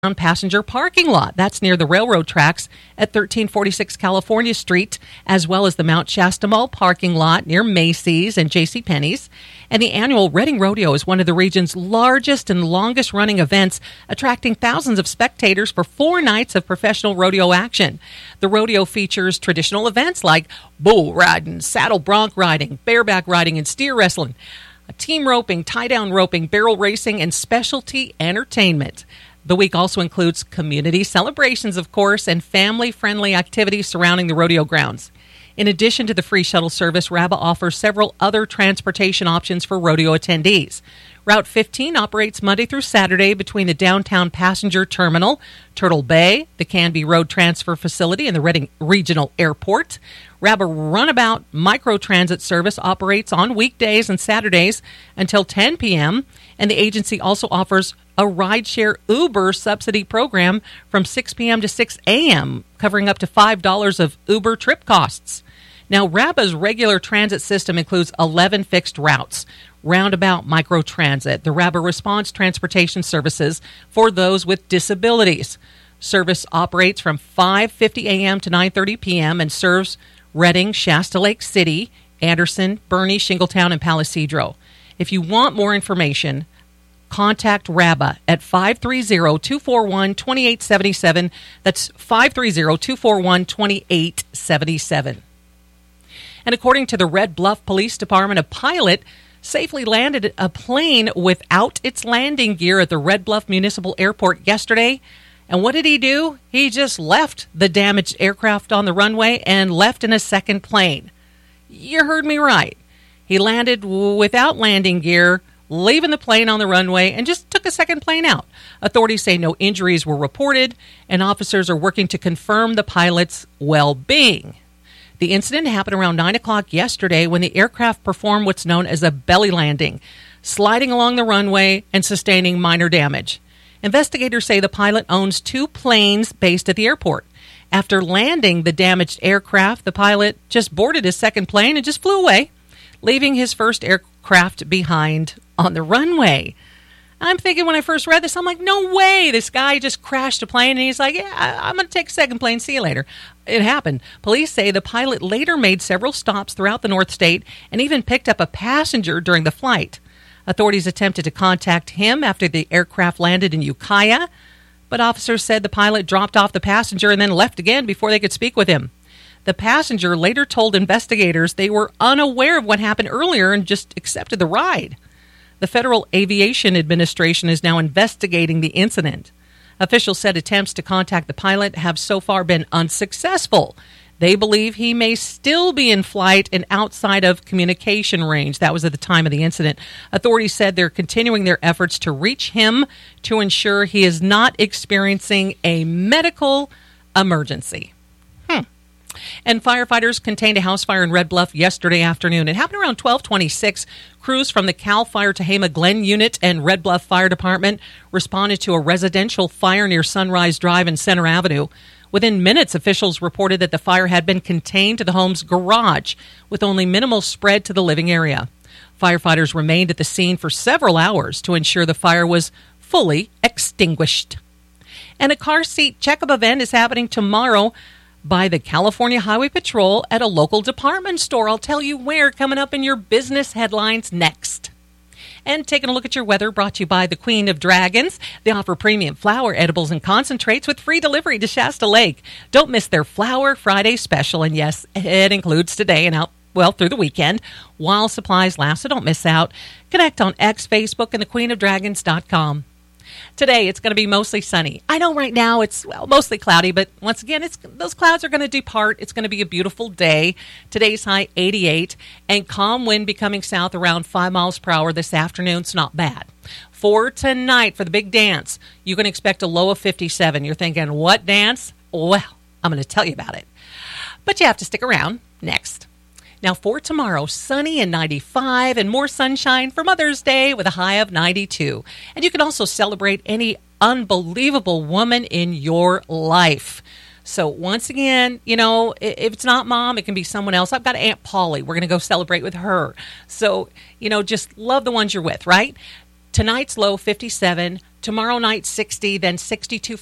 passenger parking lot. That's near the railroad tracks at 1346 California Street, as well as the Mount Shasta Mall parking lot near Macy's and JCPenney's. And the annual Reading Rodeo is one of the region's largest and longest running events, attracting thousands of spectators for 4 nights of professional rodeo action. The rodeo features traditional events like bull riding, saddle bronc riding, bareback riding, and steer wrestling, team roping, tie-down roping, barrel racing, and specialty entertainment. The week also includes community celebrations, of course, and family-friendly activities surrounding the rodeo grounds. In addition to the free shuttle service, RABA offers several other transportation options for rodeo attendees. Route 15 operates Monday through Saturday between the downtown passenger terminal, Turtle Bay, the Canby Road Transfer Facility, and the Reading Regional Airport. RABA Runabout Microtransit service operates on weekdays and Saturdays until 10 p.m., and the agency also offers a rideshare Uber subsidy program from 6 p.m. to 6 a.m., covering up to $5 of Uber trip costs. Now, RABA's regular transit system includes 11 fixed routes. Roundabout Microtransit, the RABA Response Transportation Services for those with disabilities. Service operates from 5:50 a.m. to 9:30 p.m. and serves Reading, Shasta Lake City, Anderson, Bernie, Shingletown, and Palisadro. If you want more information, contact RABA at 530-241-2877. That's 530-241-2877. And according to the Red Bluff Police Department, a pilot safely landed a plane without its landing gear at the Red Bluff Municipal Airport yesterday. And what did he do? He just left the damaged aircraft on the runway and left in a second plane. You heard me right. He landed without landing gear, leaving the plane on the runway, and just took a second plane out. Authorities say no injuries were reported, and officers are working to confirm the pilot's well-being. The incident happened around 9 o'clock yesterday when the aircraft performed what's known as a belly landing, sliding along the runway and sustaining minor damage. Investigators say the pilot owns 2 planes based at the airport. After landing the damaged aircraft, the pilot just boarded his second plane and just flew away, leaving his first aircraft behind on the runway. I'm thinking when I first read this, I'm like, no way. This guy just crashed a plane, and he's like, yeah, I'm going to take a second plane. See you later. It happened. Police say the pilot later made several stops throughout the North State and even picked up a passenger during the flight. Authorities attempted to contact him after the aircraft landed in Ukiah, but officers said the pilot dropped off the passenger and then left again before they could speak with him. The passenger later told investigators they were unaware of what happened earlier and just accepted the ride. The Federal Aviation Administration is now investigating the incident. Officials said attempts to contact the pilot have so far been unsuccessful. They believe he may still be in flight and outside of communication range. That was at the time of the incident. Authorities said they're continuing their efforts to reach him to ensure he is not experiencing a medical emergency. And firefighters contained a house fire in Red Bluff yesterday afternoon. It happened around 12:26. Crews from the CAL FIRE Tehama Glen Unit and Red Bluff Fire Department responded to a residential fire near Sunrise Drive and Center Avenue. Within minutes, officials reported that the fire had been contained to the home's garage, with only minimal spread to the living area. Firefighters remained at the scene for several hours to ensure the fire was fully extinguished. And a car seat checkup event is happening tomorrow by the California Highway Patrol at a local department store. I'll tell you where, coming up in your business headlines next. And taking a look at your weather, brought to you by the Queen of Dragons. They offer premium flour, edibles, and concentrates with free delivery to Shasta Lake. Don't miss their Flower Friday special. And yes, it includes today and through the weekend while supplies last, so don't miss out. Connect on X, Facebook, and thequeenofdragons.com. Today, it's going to be mostly sunny. I know right now it's, mostly cloudy, but once again, those clouds are going to depart. It's going to be a beautiful day. Today's high 88, and calm wind becoming south around 5 miles per hour this afternoon. It's not bad. For tonight, for the big dance, you can expect a low of 57. You're thinking, what dance? Well, I'm going to tell you about it. But you have to stick around. Next. Now for tomorrow, sunny and 95 and more sunshine for Mother's Day with a high of 92. And you can also celebrate any unbelievable woman in your life. So once again, if it's not Mom, it can be someone else. I've got Aunt Polly. We're going to go celebrate with her. So, just love the ones you're with, right? Tonight's low 57, tomorrow night 60, then 62